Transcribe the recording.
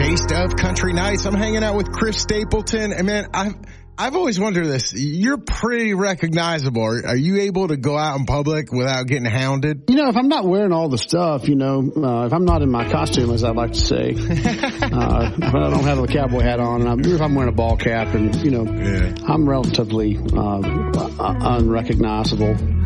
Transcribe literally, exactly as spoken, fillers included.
Taste of Country Nights. I'm hanging out with Chris Stapleton. And man, I've, I've always wondered this. You're pretty recognizable. Are, are you able to go out in public without getting hounded? You know, if I'm not wearing all the stuff, you know, uh, if I'm not in my costume, as I like to say, uh, if I don't have a cowboy hat on, and I'm, if I'm wearing a ball cap, and, you know, yeah. I'm relatively uh, unrecognizable.